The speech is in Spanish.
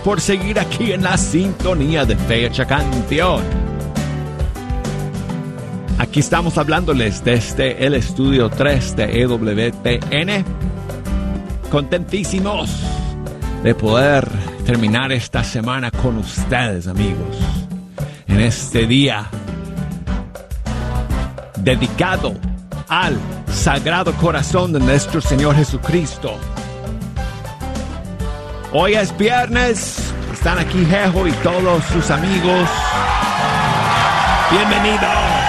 por seguir aquí en la sintonía de Fecha Canción. Aquí estamos hablándoles desde el estudio 3 de EWTN. Contentísimos de poder terminar esta semana con ustedes, amigos, en este día dedicado al Sagrado Corazón de nuestro Señor Jesucristo. Hoy es viernes, están aquí Jejo y todos sus amigos. Bienvenidos.